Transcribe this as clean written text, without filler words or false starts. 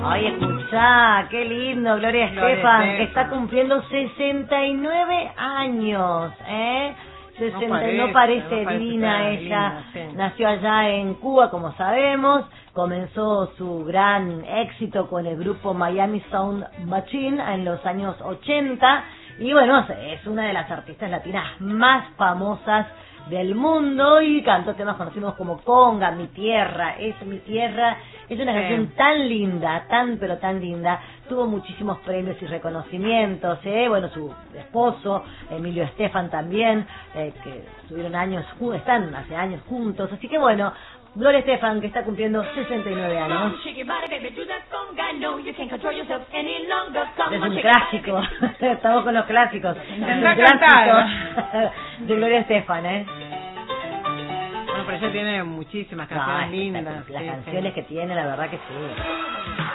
Ay, escuchá, qué lindo, Gloria Estefan, que está cumpliendo 69 años, ¿eh? 60, no parece divina ella, sí. Nació allá en Cuba, como sabemos, comenzó su gran éxito con el grupo Miami Sound Machine en los años 80, y bueno, es una de las artistas latinas más famosas del mundo, y cantó temas conocidos como Conga, Mi Tierra, es Mi Tierra. Es una canción tan linda, pero tan linda. Tuvo muchísimos premios y reconocimientos, bueno, su esposo, Emilio Estefan también, que estuvieron están hace años juntos. Así que bueno, Gloria Estefan, que está cumpliendo 69 años. Es un clásico, estamos con los clásicos. Es un clásico de Gloria Estefan, Bueno, pero ella tiene muchísimas canciones lindas. Las canciones que tiene, la verdad que sí.